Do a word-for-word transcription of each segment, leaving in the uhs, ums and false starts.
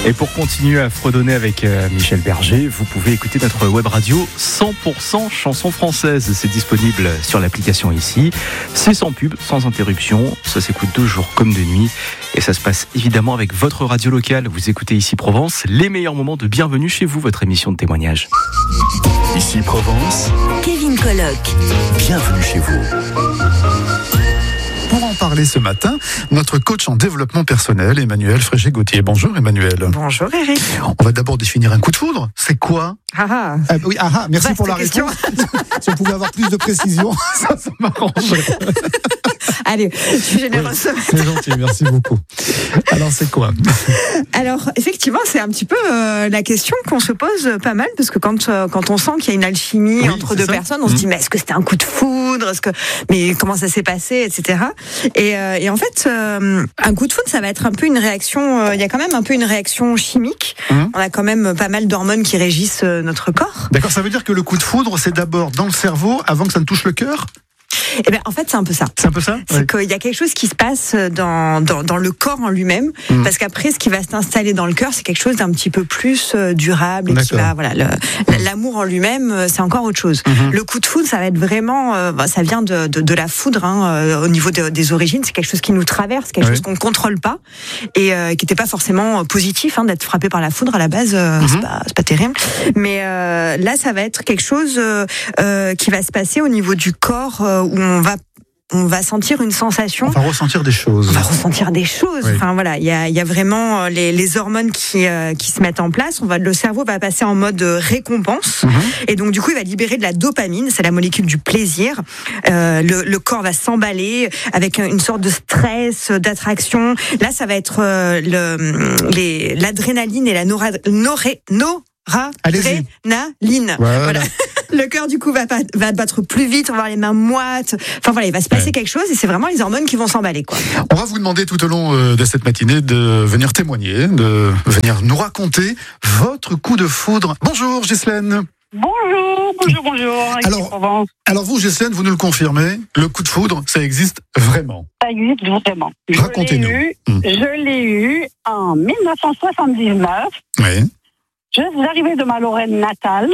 Et pour continuer à fredonner avec euh, Michel Berger, vous pouvez écouter notre web radio cent pour cent chansons françaises. C'est disponible sur l'application ici. C'est sans pub, sans interruption. Ça s'écoute de jour comme de nuit. Et ça se passe évidemment avec votre radio locale. Vous écoutez Ici Provence, les meilleurs moments de Bienvenue chez vous, votre émission de témoignage. Ici Provence, Kevin Colloc. Bienvenue chez vous. Pour en parler ce matin, notre coach en développement personnel, Emmanuel Frégé-Gauthier. Bonjour Emmanuel. Bonjour Eric. On va d'abord définir un coup de foudre. C'est quoi ? Ah ah. Ah, oui, ah, ah, merci Vaste pour la question. réponse. Si on pouvait avoir plus de précision, ça, ça m'arrangerait. Allez, je suis généreuse. Oui, c'est gentil, merci beaucoup. Alors, c'est quoi ? Alors, effectivement, c'est un petit peu euh, la question qu'on se pose pas mal, parce que quand, euh, quand on sent qu'il y a une alchimie Oui, entre c'est deux ça. personnes, on mmh. se dit, mais est-ce que c'était un coup de foudre ? Est-ce que... Mais comment ça s'est passé, et cetera. Et, euh, et en fait, euh, un coup de foudre, ça va être un peu une réaction, euh, il y a quand même un peu une réaction chimique. Mmh. On a quand même pas mal d'hormones qui régissent euh, notre corps. D'accord, ça veut dire que le coup de foudre, c'est d'abord dans le cerveau avant que ça ne touche le cœur ? Eh ben, en fait, c'est un peu ça. C'est un peu ça ? C'est oui. qu'il y a quelque chose qui se passe dans, dans, dans le corps en lui-même, mmh. parce qu'après, ce qui va s'installer dans le cœur, c'est quelque chose d'un petit peu plus euh, durable. Et qui va, voilà, le, l'amour en lui-même, c'est encore autre chose. Mmh. Le coup de foudre, ça va être vraiment, euh, ça vient de, de, de la foudre, hein, euh, au niveau de, des origines. C'est quelque chose qui nous traverse, quelque oui. chose qu'on ne contrôle pas, et euh, qui n'était pas forcément positif, hein, d'être frappé par la foudre à la base, euh, mmh. c'est, pas, c'est pas terrible. Mais euh, là, ça va être quelque chose euh, euh, qui va se passer au niveau du corps, euh, où on va on va sentir une sensation. On va ressentir des choses. On va ressentir des choses. Oui. Enfin voilà, il y a, il y a vraiment les, les hormones qui, euh, qui se mettent en place. On va, le cerveau va passer en mode récompense, mm-hmm. et donc du coup il va libérer de la dopamine, c'est la molécule du plaisir. Euh, le, le corps va s'emballer avec une sorte de stress, d'attraction. Là, ça va être euh, le, les, l'adrénaline et la nora, noré, no, Adrénaline. Voilà. Voilà. Le cœur du coup va, va battre plus vite, on va avoir les mains moites. Enfin voilà, il va se passer ouais. quelque chose et c'est vraiment les hormones qui vont s'emballer, quoi. On va vous demander tout au long de cette matinée de venir témoigner, de venir nous raconter votre coup de foudre. Bonjour Ghislaine. Bonjour, bonjour, bonjour. Alors, alors vous Ghislaine, vous nous le confirmez, le coup de foudre, ça existe vraiment. Ça existe vraiment. Je Racontez-nous. L'ai eu, mmh. Je l'ai eu en dix-neuf cent soixante-dix-neuf. Oui. J'arrivais de ma Lorraine natale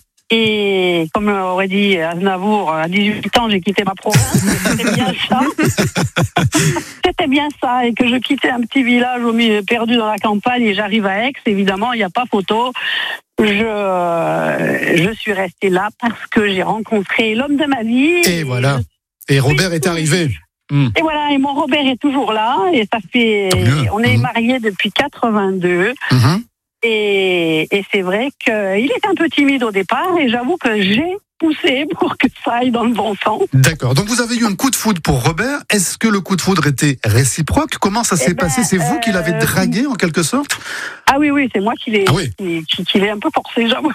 et, comme aurait dit Aznavour, à dix-huit ans, j'ai quitté ma province. C'était bien ça. C'était bien ça. Et que je quittais un petit village au milieu, perdu dans la campagne et j'arrive à Aix. Évidemment, il n'y a pas photo. Je, je suis restée là parce que j'ai rencontré l'homme de ma vie. Et, et voilà. Et Robert oui, est arrivé. Et voilà, et mon Robert est toujours là. Et ça fait, on est mmh. mariés depuis quatre-vingt-deux. Mmh. Et, et c'est vrai qu'il est un peu timide au départ et j'avoue que j'ai poussé pour que ça aille dans le bon sens. D'accord, donc vous avez eu un coup de foudre pour Robert. Est-ce que le coup de foudre était réciproque ? Comment ça s'est eh ben, passé ? C'est vous euh... qui l'avez dragué en quelque sorte ? Ah oui, oui, c'est moi qui l'ai, ah oui. qui, qui, qui l'ai un peu forcé, j'avoue.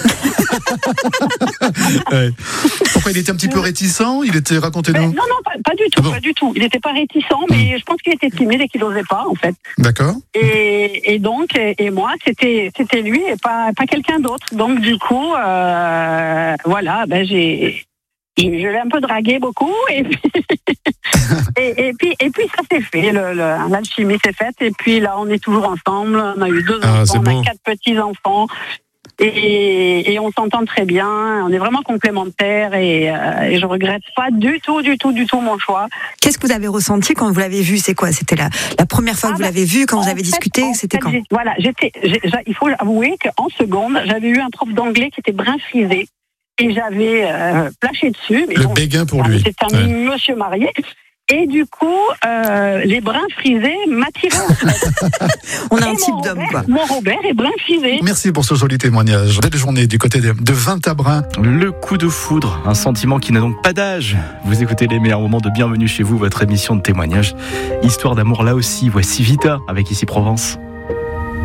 Ouais. Pourquoi il était un petit peu réticent ? Il était, racontez-nous. Mais non, non, pas, pas du tout, ah bon. pas du tout. Il n'était pas réticent, mais mmh. je pense qu'il était timide et qu'il n'osait pas, en fait. D'accord. Et, et donc, et, et moi, c'était, c'était lui et pas, pas quelqu'un d'autre. Donc, du coup, euh, voilà, ben j'ai... Je l'ai un peu dragué beaucoup et puis et, et puis et puis ça s'est fait, le, le, l'alchimie s'est faite et puis là on est toujours ensemble, on a eu deux ah, enfants, on a quatre petits enfants et, et on s'entend très bien, on est vraiment complémentaires et, euh, et je regrette pas du tout du tout du tout mon choix. Qu'est-ce que vous avez ressenti quand vous l'avez vu ? C'est quoi ? C'était la, la première fois ah que vous bah, l'avez vu, quand vous avez fait, discuté, c'était fait, quand ? Voilà, j'étais, j'ai, il faut avouer qu'en seconde j'avais eu un prof d'anglais qui était brun frisé. Et j'avais euh, plâché dessus. Mais le bon, béguin pour lui. C'est un ouais. monsieur marié. Et du coup, euh, les bruns frisés m'attiraient. En fait. On a et un type Robert, d'homme, quoi. Mon Robert est brun frisé. Merci pour ce joli témoignage. Belle journée du côté de, de Vintabrin. Le coup de foudre, un sentiment qui n'a donc pas d'âge. Vous écoutez les meilleurs moments de Bienvenue chez vous, votre émission de témoignage. Histoire d'amour là aussi. Voici Vita avec Ici Provence.